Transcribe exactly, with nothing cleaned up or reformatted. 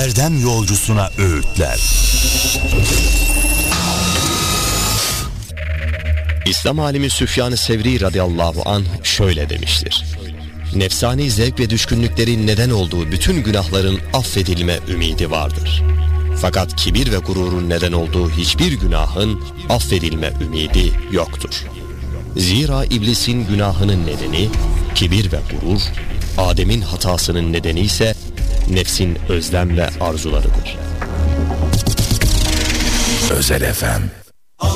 erdem yolcusuna öğütler. İslam alimi Süfyan-ı Sevri radıyallahu anh şöyle demiştir: nefsani zevk ve düşkünlüklerin neden olduğu bütün günahların affedilme ümidi vardır. Fakat kibir ve gururun neden olduğu hiçbir günahın affedilme ümidi yoktur. Zira iblisin günahının nedeni kibir ve gurur, Adem'in hatasının nedeni ise nefsin özlem ve arzularıdır. Özel Efem